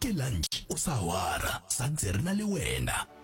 ke lunch o sa wara sa ntse re na le wena